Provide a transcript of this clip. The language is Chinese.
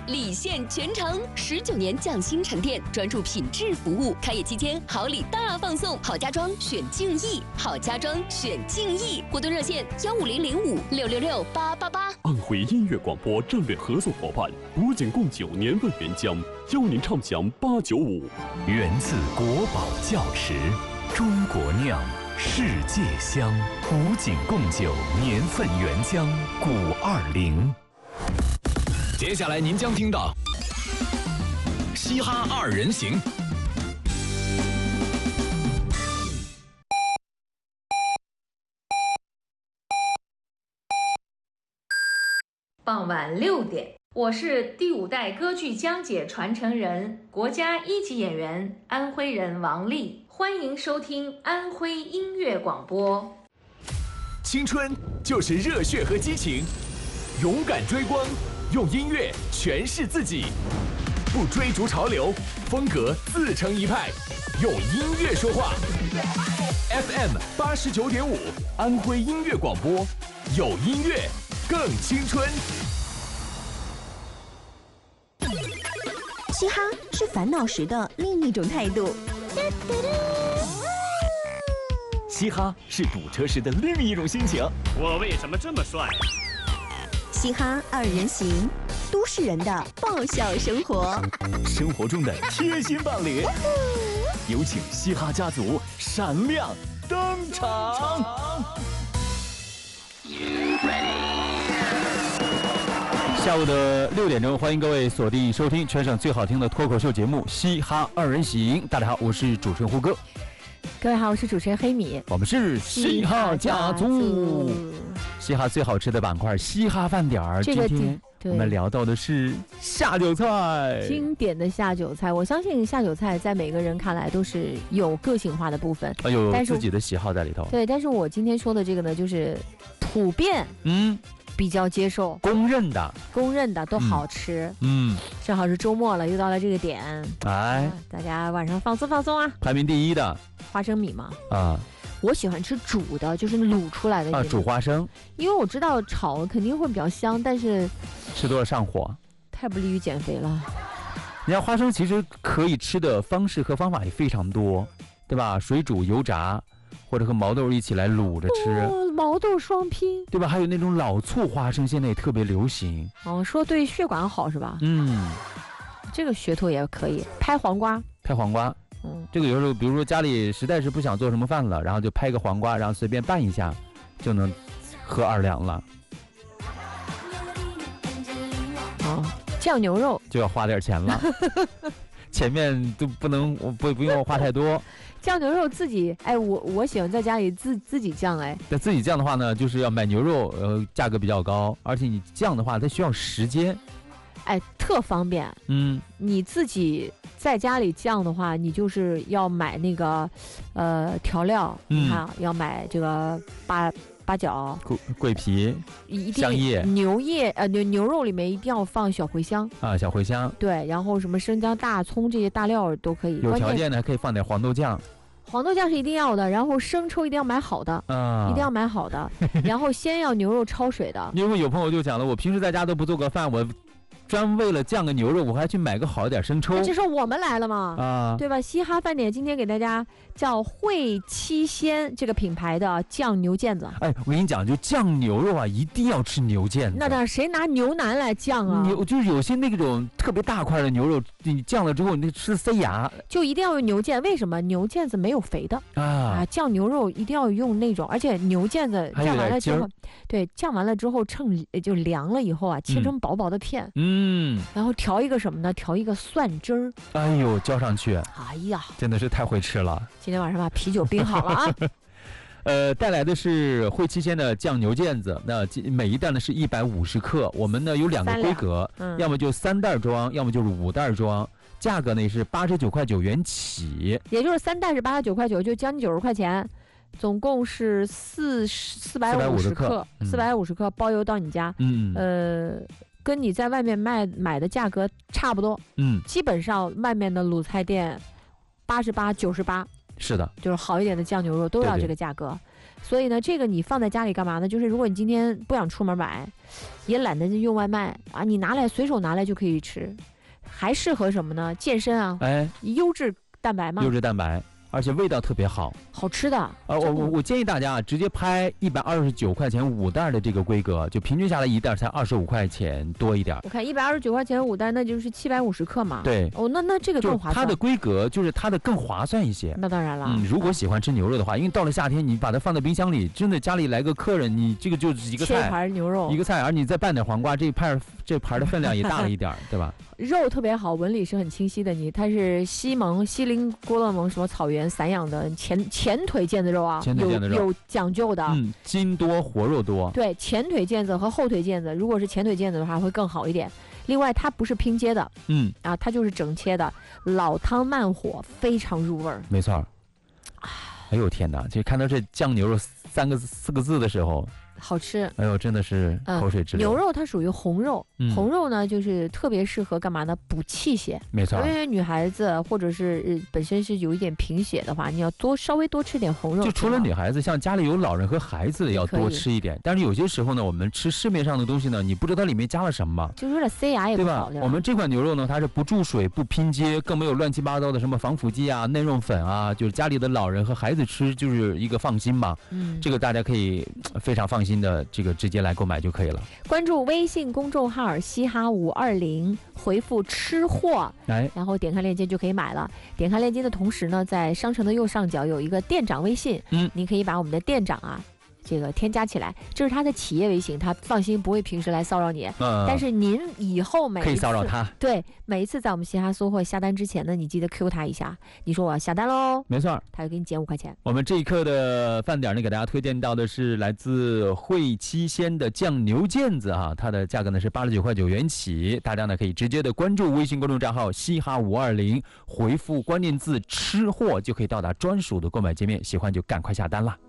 礼献全城，19年匠心沉淀，专注品质服务。开业期间好礼大放送，好家装选敬意，好家装选敬意。活动热线15005666888。 安徽音乐广播战略合作伙伴古井贡酒年份原浆，邀您畅享895。 源自国宝窖池，中国酿，世界香。古井贡酒年份原浆520。 接下来您将听到嘻哈二人行。 傍晚6点，我是第5代歌剧讲解传承人、国家1级演员安徽人王丽，欢迎收听安徽音乐广播。 青春就是热血和激情，勇敢追光，用音乐诠释自己，不追逐潮流，风格自成一派，用音乐说话。FM 89.5，安徽音乐广播，有音乐更青春。 嘻哈是烦恼时的另一种态度， 嘻哈是堵车时的另一种心情。 我为什么这么帅？ 嘻哈二人行，都市人的爆笑生活， 生活中的贴心伴侣。有请嘻哈家族闪亮登场。 下午的6点钟，欢迎各位锁定收听全省最好听的脱口秀节目《嘻哈二人行》。大家好，我是主持人胡歌。 各位好，我是主持人黑米。 我们是嘻哈家族，嘻哈最好吃的板块嘻哈饭点儿。今天我们聊到的是下酒菜， 经典的下酒菜。我相信下酒菜在每个人看来都是有个性化的部分， 有自己的喜好在里头。 对，但是我今天说的这个呢，就是普遍比较接受，公认的都好吃。正好是周末了，又到了这个点，大家晚上放松放松啊。 排名第1的花生米嘛，我喜欢吃煮的，就是卤出来的煮花生， 因为我知道炒肯定会比较香，但是吃多了上火， 太不利于减肥了。 你看花生其实可以吃的方式和方法也非常多，对吧？水煮、油炸，或者和毛豆一起来卤着吃， 毛豆双拼， 对吧？还有那种老醋花生，现在也特别流行。 说对血管好是吧？这个噱头也可以。拍黄瓜，这个有时候比如说家里实在是不想做什么饭了，然后就拍个黄瓜，然后随便拌一下，就能喝2两了。 酱牛肉就要花点钱了，前面都不用花太多。 酱牛肉自己，我喜欢在家里自己酱。 但自己酱的话呢，就是要买牛肉，价格比较高，而且你酱的话它需要时间， 特方便。你自己在家里酱的话，你就是要买那个调料，你看要买这个八角、 桂皮、香叶、 牛肉里面一定要放小茴香小茴香。对， 然后什么生姜、大葱这些大料都可以。 有条件的还可以放点黄豆酱。 黄豆酱是一定要的，然后生抽一定要买好的，一定要买好的。然后先要牛肉焯水的。因为有朋友就讲了，我平时在家都不做个饭，我专为了酱个牛肉，我还去买个好一点生抽。这时候我们来了嘛，对吧？嘻哈饭点今天给大家叫汇七鲜这个品牌的酱牛腱子。 我跟你讲，就酱牛肉啊，一定要吃牛腱子。 那当然，谁拿牛腩来酱啊？ 就是有些那种特别大块的牛肉，你酱了之后，你吃塞牙。就一定要用牛腱，为什么？牛腱子没有肥的酱牛肉一定要用那种，而且牛腱子酱完了之后，酱完了之后就凉了以后啊，切成薄薄的片。然后调一个什么呢？调一个蒜汁儿。 浇上去。真的是太会吃了。 今天晚上把啤酒冰好了啊。 带来的是汇七鲜的酱牛腱子，那每一袋呢是150克。我们呢有2个规格，要么就3袋装，要么就是5袋装。价格呢也是89.9块起， 也就是3袋是89块9，就将近90块钱。总共是450克，450克包邮到你家。跟你在外面买的价格差不多。基本上外面的卤菜店88、98。 是的， 就是好一点的酱牛肉都要这个价格。 所以呢，这个你放在家里干嘛呢？就是如果你今天不想出门买，也懒得用外卖啊，你随手拿来就可以吃，还适合什么呢？健身啊，优质蛋白嘛， 优质蛋白。而且味道特别好， 好吃的。 我建议大家啊，直接拍129块钱5袋的这个规格，就平均下来一袋才25块钱多一点。 我看129块钱5袋，那就是750克嘛。 对。 那这个更划算。 它的规格就是它的更划算一些。 那当然了。 如果喜欢吃牛肉的话，因为到了夏天，你把它放在冰箱里，真的家里来个客人，你这个就是一个菜， 切一盘牛肉， 一个菜，而你再拌点黄瓜，这盘的分量也大了一点，对吧？ 肉特别好，纹理是很清晰的。它是西林郭勒盟什么草原散养的前腿腱子肉啊，有讲究的。 筋多活肉多。 对，前腿腱子和后腿腱子，如果是前腿腱子的话会更好一点。另外，它不是拼接的，它就是整切的，老汤慢火，非常入味儿。 没错。哎呦天哪！就看到这酱牛肉4个字的时候。 好吃， 哎呦，真的是口水直流。 牛肉它属于红肉，红肉呢就是特别适合干嘛呢？补气血。 没错， 因为女孩子或者是本身是有一点贫血的话，你要稍微多吃点红肉。 就除了女孩子，像家里有老人和孩子要多吃一点。但是有些时候呢，我们吃市面上的东西呢，你不知道它里面加了什么， 就是有点塞牙也不好， 对吧？我们这款牛肉呢，它是不注水、不拼接，更没有乱七八糟的什么防腐剂啊、嫩肉粉啊，就是家里的老人和孩子吃就是一个放心嘛。这个大家可以非常放心的这个直接来购买就可以了。 关注微信公众号嘻哈520，回复吃货，然后点开链接就可以买了。点开链接的同时呢，在商城的右上角有一个店长微信，您可以把我们的店长啊这个添加起来，这是他的企业微信，他放心不会平时来骚扰你。但是您以后可以骚扰他。 对，每一次在我们嘻哈搜货下单之前呢，你记得 Q 他一下，你说我要下单喽， 没错， 他就给你减5块钱。 我们这一刻的饭点呢，给大家推荐到的是来自汇七鲜的酱牛腱子哈，它的价格呢是89块9元起，大家呢可以直接的关注微信公众账号嘻哈520，回复关键字吃货就可以到达专属的购买界面，喜欢就赶快下单啦。